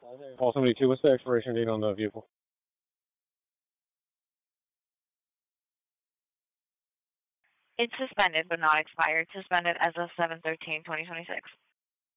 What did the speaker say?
Call 72, what's the expiration date on the vehicle? It's suspended but not expired. Suspended as of 7/13/2026.